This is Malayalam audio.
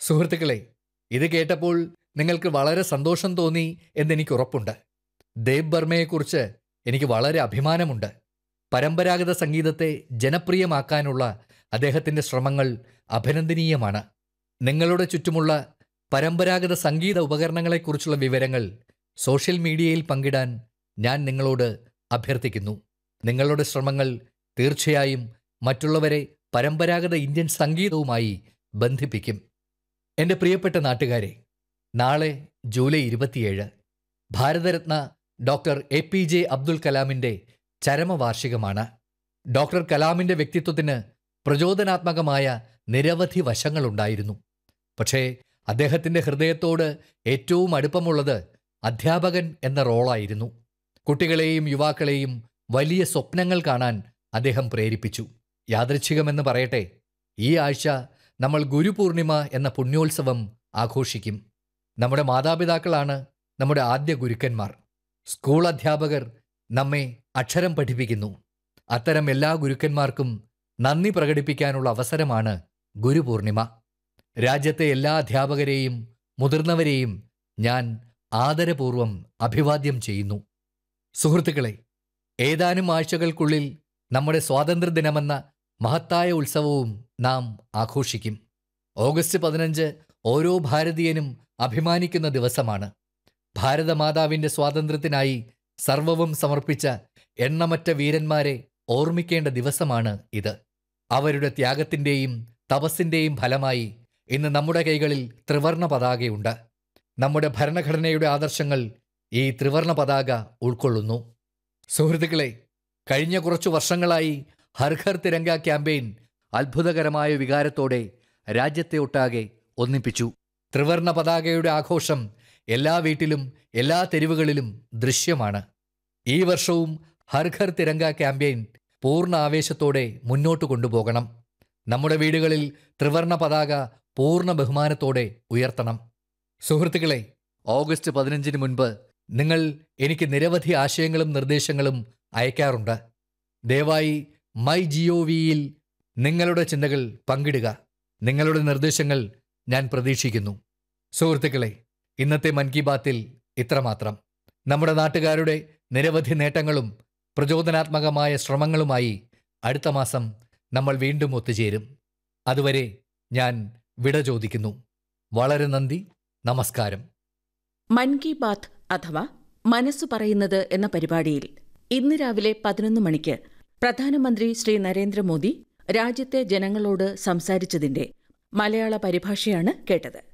സുഹൃത്തുക്കളെ, ഇത് കേട്ടപ്പോൾ നിങ്ങൾക്ക് വളരെ സന്തോഷം തോന്നി എന്നെനിക്ക് ഉറപ്പുണ്ട്. ദേബ് ബർമയെക്കുറിച്ച് എനിക്ക് വളരെ അഭിമാനമുണ്ട്. പരമ്പരാഗത സംഗീതത്തെ ജനപ്രിയമാക്കാനുള്ള അദ്ദേഹത്തിൻ്റെ ശ്രമങ്ങൾ അഭിനന്ദനീയമാണ്. നിങ്ങളുടെ ചുറ്റുമുള്ള പരമ്പരാഗത സംഗീത ഉപകരണങ്ങളെക്കുറിച്ചുള്ള വിവരങ്ങൾ സോഷ്യൽ മീഡിയയിൽ പങ്കിടാൻ ഞാൻ നിങ്ങളോട് അഭ്യർത്ഥിക്കുന്നു. നിങ്ങളുടെ ശ്രമങ്ങൾ തീർച്ചയായും മറ്റുള്ളവരെ പരമ്പരാഗത ഇന്ത്യൻ സംഗീതവുമായി ബന്ധിപ്പിക്കും. എൻ്റെ പ്രിയപ്പെട്ട നാട്ടുകാരെ, നാളെ July 27 Bharat Ratna doctor APJ Abdul കലാമിൻ്റെ ചരമവാർഷികമാണ്. Doctor കലാമിൻ്റെ വ്യക്തിത്വത്തിന് പ്രചോദനാത്മകമായ നിരവധി വശങ്ങളുണ്ടായിരുന്നു. പക്ഷേ അദ്ദേഹത്തിൻ്റെ ഹൃദയത്തോട് ഏറ്റവും അടുപ്പമുള്ളത് അധ്യാപകൻ എന്ന റോളായിരുന്നു. കുട്ടികളെയും യുവാക്കളെയും വലിയ സ്വപ്നങ്ങൾ കാണാൻ അദ്ദേഹം പ്രേരിപ്പിച്ചു. യാദൃച്ഛികമെന്ന് പറയട്ടെ, ഈ ആഴ്ച നമ്മൾ ഗുരുപൂർണിമ എന്ന പുണ്യോത്സവം ആഘോഷിക്കും. നമ്മുടെ മാതാപിതാക്കളാണ് നമ്മുടെ ആദ്യ ഗുരുക്കന്മാർ. സ്കൂൾ അധ്യാപകർ നമ്മെ അക്ഷരം പഠിപ്പിക്കുന്നു. അത്തരം എല്ലാ ഗുരുക്കന്മാർക്കും നന്ദി പ്രകടിപ്പിക്കാനുള്ള അവസരമാണ് ഗുരുപൂർണിമ. രാജ്യത്തെ എല്ലാ അധ്യാപകരെയും മുതിർന്നവരെയും ഞാൻ ആദരപൂർവ്വം അഭിവാദ്യം ചെയ്യുന്നു. സുഹൃത്തുക്കളെ, ഏതാനും ആഴ്ചകൾക്കുള്ളിൽ നമ്മുടെ സ്വാതന്ത്ര്യദിനമെന്ന മഹത്തായ ഉത്സവവും നാം ആഘോഷിക്കും. ഓഗസ്റ്റ് 15 ഓരോ ഭാരതീയനും അഭിമാനിക്കുന്ന ദിവസമാണ്. ഭാരതമാതാവിൻ്റെ സ്വാതന്ത്ര്യത്തിനായി സർവവും സമർപ്പിച്ച എണ്ണമറ്റ വീരന്മാരെ ഓർമ്മിക്കേണ്ട ദിവസമാണ് ഇത്. അവരുടെ ത്യാഗത്തിൻ്റെയും തപസ്സിൻ്റെയും ഫലമായി ഇന്ന് നമ്മുടെ കൈകളിൽ ത്രിവർണ പതാകയുണ്ട്. നമ്മുടെ ഭരണഘടനയുടെ ആദർശങ്ങൾ ഈ ത്രിവർണ പതാക ഉൾക്കൊള്ളുന്നു. സുഹൃത്തുക്കളെ, കഴിഞ്ഞ കുറച്ചു വർഷങ്ങളായി ഹർ ഘർ തിരങ്ക ക്യാമ്പയിൻ അത്ഭുതകരമായ വികാരത്തോടെ രാജ്യത്തെ ഒട്ടാകെ ഒന്നിപ്പിച്ചു. ത്രിവർണ പതാകയുടെ ആഘോഷം എല്ലാ വീട്ടിലും എല്ലാ തെരുവുകളിലും ദൃശ്യമാണ്. ഈ വർഷവും ഹർ ഘർ തിരങ്ക ക്യാമ്പയിൻ പൂർണ്ണ ആവേശത്തോടെ മുന്നോട്ട് കൊണ്ടുപോകണം. നമ്മുടെ വീടുകളിൽ ത്രിവർണ പതാക പൂർണ്ണ ബഹുമാനത്തോടെ ഉയർത്തണം. സുഹൃത്തുക്കളെ, ഓഗസ്റ്റ് 15 മുൻപ് നിങ്ങൾ എനിക്ക് നിരവധി ആശയങ്ങളും നിർദ്ദേശങ്ങളും അയക്കാറുണ്ട്. ദയവായി MyGOVയിൽ നിങ്ങളുടെ ചിന്തകൾ പങ്കിടുക. നിങ്ങളുടെ നിർദ്ദേശങ്ങൾ ഞാൻ പ്രതീക്ഷിക്കുന്നു. സുഹൃത്തുക്കളെ, ഇന്നത്തെ മൻ കി ബാത്തിൽ ഇത്രമാത്രം. നമ്മുടെ നാട്ടുകാരുടെ നിരവധി നേട്ടങ്ങളും പ്രചോദനാത്മകമായ ശ്രമങ്ങളുമായി അടുത്ത മാസം നമ്മൾ വീണ്ടും ഒത്തുചേരും. അതുവരെ ഞാൻ വിട ചോദിക്കുന്നു. വളരെ നന്ദി. നമസ്കാരം. മൻ കി ബാത്ത് അഥവാ മനസ്സു പറയുന്നത് എന്ന പരിപാടിയിൽ ഇന്ന് രാവിലെ 11 മണിക്ക് പ്രധാനമന്ത്രി ശ്രീ നരേന്ദ്രമോദി രാജ്യത്തെ ജനങ്ങളോട് സംസാരിച്ചതിന്റെ മലയാള പരിഭാഷയാണ് കേട്ടത്.